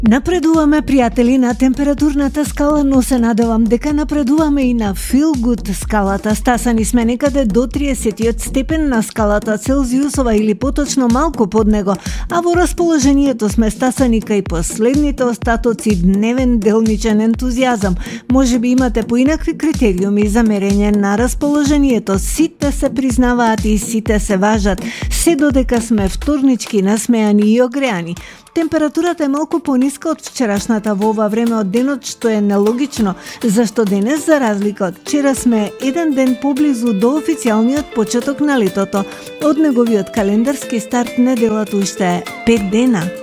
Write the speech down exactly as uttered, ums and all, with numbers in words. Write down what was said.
Напредуваме, пријатели, на температурната скала, но се надевам дека напредуваме и на Feel Good скалата. Стасани сме некаде до триесеттиот степен на скалата Целзиусова или поточно малку под него, а во расположението сме стасани кај последните остатоци дневен делничен ентузијазам. Може би имате поинакви критериуми за мерење на расположението. Сите се признаваат и сите се важат, се додека сме вторнички насмеани и огреани. Температурата е малку пониска од вчерашната во ова време од денот, што е нелогично, зашто денес, за разлика од вчера, сме еден ден поблизу до официјалниот почеток на летото. Од неговиот календарски старт неделата уште е пет дена.